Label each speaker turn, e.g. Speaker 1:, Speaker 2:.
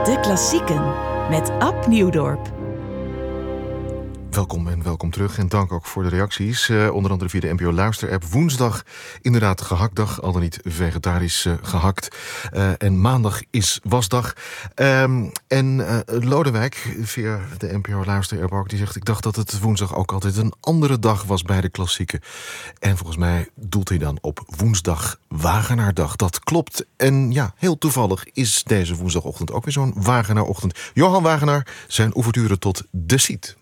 Speaker 1: De Klassieken met Ab Nieuwdorp.
Speaker 2: Welkom en welkom terug en dank ook voor de reacties. Onder andere via de NPO Luister-app. Woensdag inderdaad gehaktdag, al dan niet vegetarisch gehakt. En maandag is wasdag. Lodewijk via de NPO Luister-app ook, die zegt: ik dacht dat het woensdag ook altijd een andere dag was bij de klassieken. En volgens mij doelt hij dan op woensdag Wagenaardag. Dat klopt. En ja, heel toevallig is deze woensdagochtend ook weer zo'n Wagenaarochtend. Johan Wagenaar, zijn ouverture tot De Cid.